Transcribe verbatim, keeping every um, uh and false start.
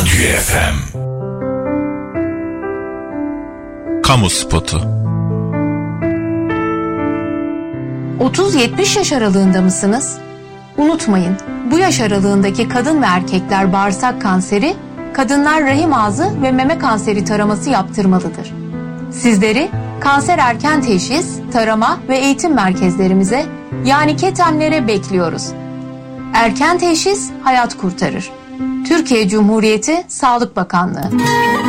Radyo F M. Kamu spotu. otuz yetmiş yaş aralığında mısınız? Unutmayın, bu yaş aralığındaki kadın ve erkekler bağırsak kanseri, kadınlar rahim ağzı ve meme kanseri taraması yaptırmalıdır. Sizleri kanser erken teşhis, tarama ve eğitim merkezlerimize, yani KETEM'lere bekliyoruz. Erken teşhis hayat kurtarır. Türkiye Cumhuriyeti Sağlık Bakanlığı.